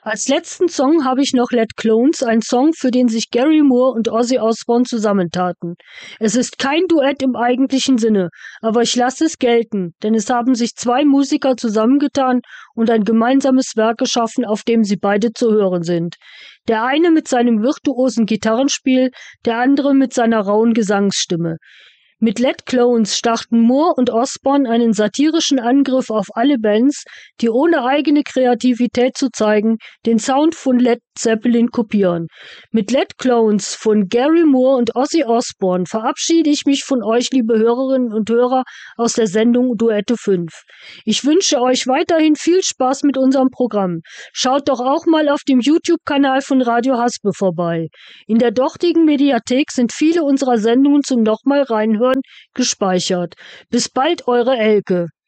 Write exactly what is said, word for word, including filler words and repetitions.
Als letzten Song habe ich noch Let Clones, ein Song, für den sich Gary Moore und Ozzy Osbourne zusammentaten. Es ist kein Duett im eigentlichen Sinne, aber ich lasse es gelten, denn es haben sich zwei Musiker zusammengetan und ein gemeinsames Werk geschaffen, auf dem sie beide zu hören sind. Der eine mit seinem virtuosen Gitarrenspiel, der andere mit seiner rauen Gesangsstimme. Mit Let Clones starten Moore und Osbourne einen satirischen Angriff auf alle Bands, die ohne eigene Kreativität zu zeigen, den Sound von Led Zeppelin kopieren. Mit Let Clones von Gary Moore und Ozzy Osbourne verabschiede ich mich von euch, liebe Hörerinnen und Hörer, aus der Sendung Duette fünf. Ich wünsche euch weiterhin viel Spaß mit unserem Programm. Schaut doch auch mal auf dem YouTube-Kanal von Radio Haspe vorbei. In der dortigen Mediathek sind viele unserer Sendungen zum nochmal reinhören gespeichert. Bis bald, eure Elke.